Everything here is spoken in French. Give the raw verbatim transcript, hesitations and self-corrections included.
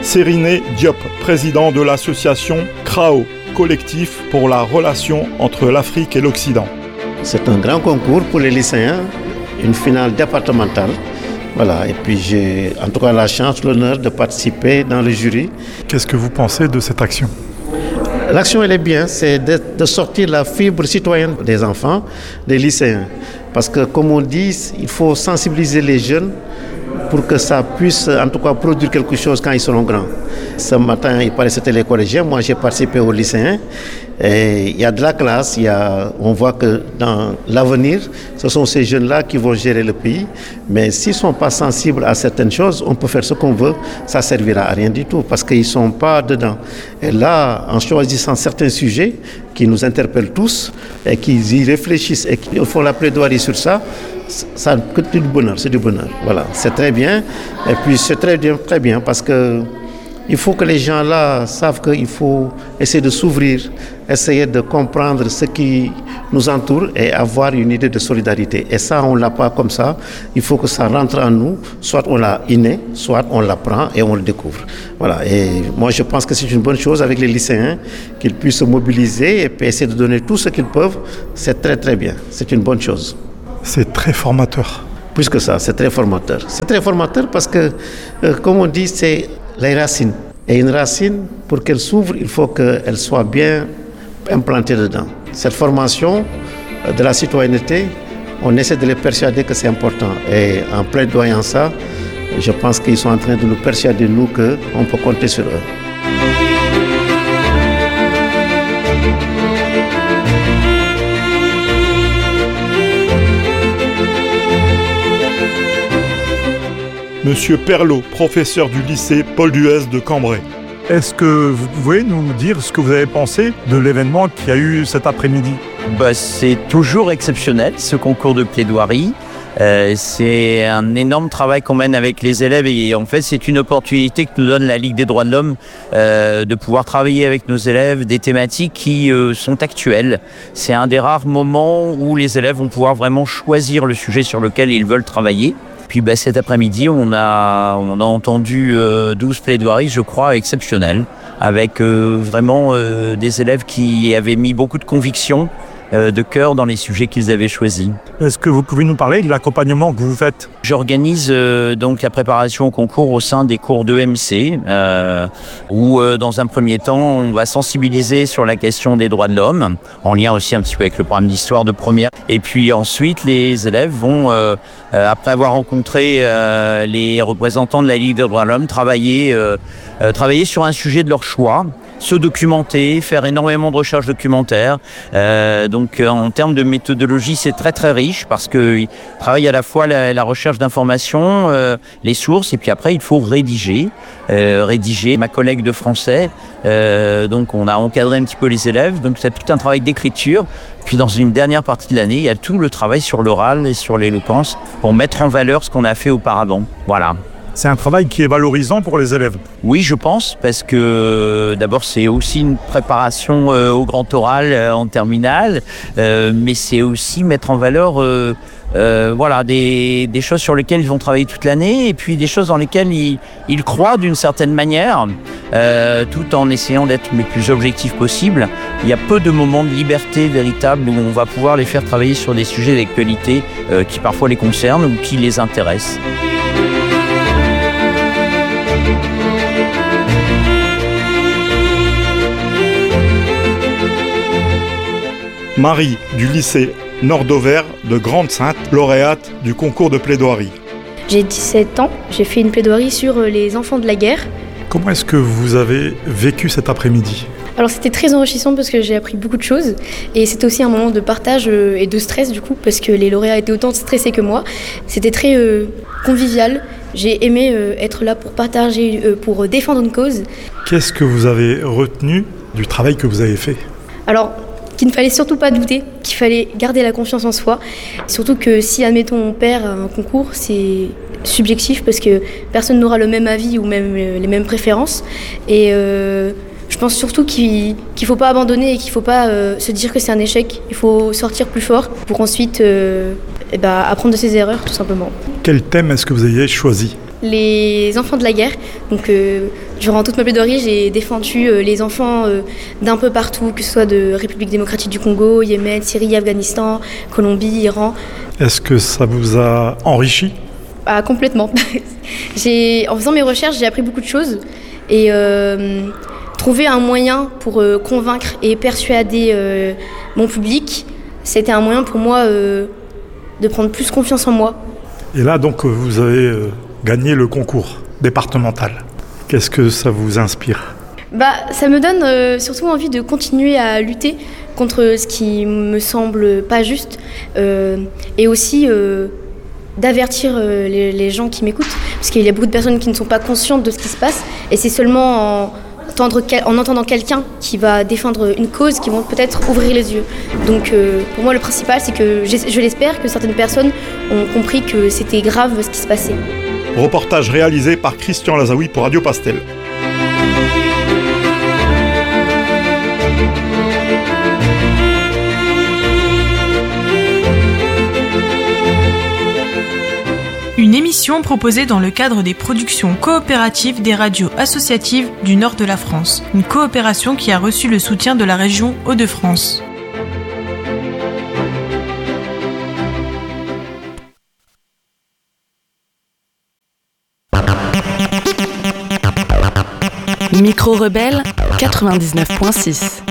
Seriné Diop, président de l'association C R A O, collectif pour la relation entre l'Afrique et l'Occident. C'est un grand concours pour les lycéens, une finale départementale. Voilà, et puis j'ai en tout cas la chance, l'honneur de participer dans le jury. Qu'est-ce que vous pensez de cette action ? L'action, elle est bien, c'est de, de sortir la fibre citoyenne des enfants, des lycéens. Parce que, comme on dit, il faut sensibiliser les jeunes pour que ça puisse, en tout cas, produire quelque chose quand ils seront grands. Ce matin, il paraît que c'était les collégiens. Moi, j'ai participé aux lycéens. Et il y a de la classe. Il y a, on voit que dans l'avenir, ce sont ces jeunes-là qui vont gérer le pays. Mais s'ils ne sont pas sensibles à certaines choses, on peut faire ce qu'on veut. Ça ne servira à rien du tout parce qu'ils ne sont pas dedans. Et là, en choisissant certains sujets qui nous interpellent tous et qu'ils y réfléchissent et qu'ils font la plaidoirie sur ça, ça c'est du bonheur, c'est du bonheur. Voilà, c'est très bien. Et puis c'est très bien, très bien parce que il faut que les gens là savent qu'il faut essayer de s'ouvrir, essayer de comprendre ce qui nous entoure et avoir une idée de solidarité. Et ça, on ne l'a pas comme ça. Il faut que ça rentre en nous. Soit on l'a inné, soit on l'apprend et on le découvre. Voilà. Et moi, je pense que c'est une bonne chose avec les lycéens, qu'ils puissent se mobiliser et puis essayer de donner tout ce qu'ils peuvent. C'est très, très bien. C'est une bonne chose. C'est très formateur. Plus que ça, c'est très formateur. C'est très formateur parce que, euh, comme on dit, c'est les racines. Et une racine, pour qu'elle s'ouvre, il faut qu'elle soit bien implantée dedans. Cette formation de la citoyenneté, on essaie de les persuader que c'est important. Et en plaidoyant ça, je pense qu'ils sont en train de nous persuader, nous, qu'on peut compter sur eux. Monsieur Perlot, professeur du lycée Paul Duès de Cambrai. Est-ce que vous pouvez nous dire ce que vous avez pensé de l'événement qu'il y a eu cet après-midi ? Bah, c'est toujours exceptionnel, ce concours de plaidoirie. Euh, c'est un énorme travail qu'on mène avec les élèves et en fait c'est une opportunité que nous donne la Ligue des droits de l'homme euh, de pouvoir travailler avec nos élèves des thématiques qui euh, sont actuelles. C'est un des rares moments où les élèves vont pouvoir vraiment choisir le sujet sur lequel ils veulent travailler. Puis bah, cet après-midi, on a, on a entendu euh, douze plaidoiries, je crois, exceptionnelles, avec euh, vraiment euh, des élèves qui avaient mis beaucoup de conviction, euh, de cœur dans les sujets qu'ils avaient choisis. Est-ce que vous pouvez nous parler de l'accompagnement que vous faites ? J'organise euh, donc la préparation au concours au sein des cours d'E M C, euh, où euh, dans un premier temps, on va sensibiliser sur la question des droits de l'homme, en lien aussi un petit peu avec le programme d'histoire de première. Et puis ensuite, les élèves vont, euh, euh, après avoir rencontré euh, les représentants de la Ligue des droits de l'homme, travailler, euh, euh, travailler sur un sujet de leur choix, se documenter, faire énormément de recherches documentaires. Euh, donc euh, en termes de méthodologie, c'est très très riche parce qu'ils travaillent à la fois la, la recherche d'informations, euh, les sources, et puis après il faut rédiger. Euh, rédiger. Ma collègue de français, euh, donc on a encadré un petit peu les élèves, donc c'est tout un travail d'écriture. Puis dans une dernière partie de l'année, il y a tout le travail sur l'oral et sur l'éloquence pour mettre en valeur ce qu'on a fait auparavant. Voilà. C'est un travail qui est valorisant pour les élèves. Oui, je pense, parce que euh, d'abord c'est aussi une préparation euh, au grand oral euh, en terminale, euh, mais c'est aussi mettre en valeur euh, euh, voilà, des, des choses sur lesquelles ils vont travailler toute l'année et puis des choses dans lesquelles ils, ils croient d'une certaine manière, euh, tout en essayant d'être le plus objectif possible. Il y a peu de moments de liberté véritable où on va pouvoir les faire travailler sur des sujets d'actualité euh, qui parfois les concernent ou qui les intéressent. Marie, du lycée Nord-Auvert de Grande-Sainte, lauréate du concours de plaidoirie. J'ai dix-sept ans, j'ai fait une plaidoirie sur les enfants de la guerre. Comment est-ce que vous avez vécu cet après-midi ? Alors c'était très enrichissant parce que j'ai appris beaucoup de choses et c'était aussi un moment de partage et de stress du coup parce que les lauréats étaient autant stressés que moi. C'était très euh, convivial, j'ai aimé euh, être là pour partager, euh, pour défendre une cause. Qu'est-ce que vous avez retenu du travail que vous avez fait ? Alors, qu'il ne fallait surtout pas douter, qu'il fallait garder la confiance en soi. Surtout que si, admettons, on perd un concours, c'est subjectif parce que personne n'aura le même avis ou même euh, les mêmes préférences. Et euh, je pense surtout qu'il ne faut pas abandonner et qu'il ne faut pas euh, se dire que c'est un échec. Il faut sortir plus fort pour ensuite euh, eh ben, apprendre de ses erreurs, tout simplement. Quel thème est-ce que vous avez choisi ? les enfants de la guerre. Donc, euh, durant toute ma plaidoirie, j'ai défendu euh, les enfants euh, d'un peu partout, que ce soit de République démocratique du Congo, Yémen, Syrie, Afghanistan, Colombie, Iran. Est-ce que ça vous a enrichi ? Ah, complètement. j'ai, en faisant mes recherches, j'ai appris beaucoup de choses. Et euh, trouver un moyen pour euh, convaincre et persuader euh, mon public, c'était un moyen pour moi euh, de prendre plus confiance en moi. Et là, donc, vous avez euh, gagné le concours départemental. Qu'est-ce que ça vous inspire ? Bah, ça me donne euh, surtout envie de continuer à lutter contre ce qui me semble pas juste euh, et aussi euh, d'avertir euh, les, les gens qui m'écoutent, parce qu'il y a beaucoup de personnes qui ne sont pas conscientes de ce qui se passe et c'est seulement en, entendre, en entendant quelqu'un qui va défendre une cause qui vont peut-être ouvrir les yeux. Donc euh, pour moi le principal c'est que je l'espère que certaines personnes ont compris que c'était grave ce qui se passait. Reportage réalisé par Christian Lazaoui pour Radio Pastel. Une émission proposée dans le cadre des productions coopératives des radios associatives du nord de la France. Une coopération qui a reçu le soutien de la région Hauts-de-France. Micro Rebelle quatre-vingt-dix-neuf point six.